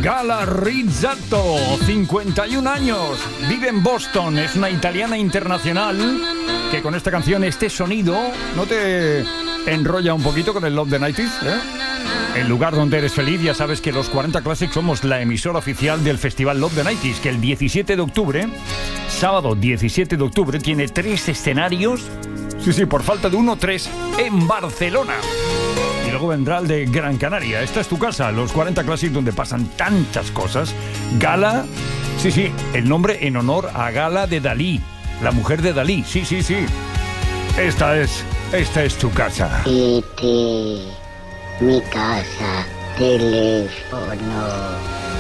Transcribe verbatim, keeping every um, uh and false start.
Gala Rizzato, cincuenta y un años, vive en Boston, es una italiana internacional que con esta canción, este sonido, ¿no te enrolla un poquito con el Love the nineties? ¿Eh? El lugar donde eres feliz. Ya sabes que los cuarenta Classic somos la emisora oficial del festival Love the nineties, que el diecisiete de octubre, sábado diecisiete de octubre, tiene tres escenarios, sí, sí, por falta de uno, tres, en Barcelona. Y luego vendrá el de Gran Canaria. Esta es tu casa, los cuarenta Classic, donde pasan tantas cosas. Gala, sí, sí, el nombre en honor a Gala de Dalí, la mujer de Dalí, sí, sí, sí. Esta es, esta es tu casa. E T, mi casa, teléfono.